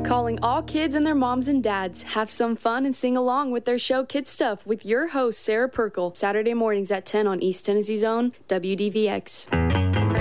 Calling all kids and their moms and dads. Have some fun and sing along with their show Kid Stuff with your host, Sarah Perkle. Saturday mornings at 10 on East Tennessee's own WDVX.